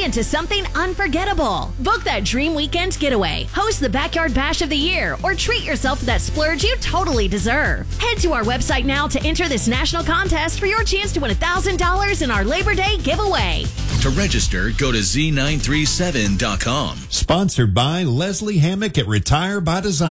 journey into something unforgettable. Book that dream weekend getaway, host the Backyard Bash of the Year, or treat yourself to that splurge you totally deserve. Head to our website now to enter this national contest for your chance to win $1,000 in our Labor Day giveaway. To register, go to Z937.com. Sponsored by Leslie Hammock at Retire by Design.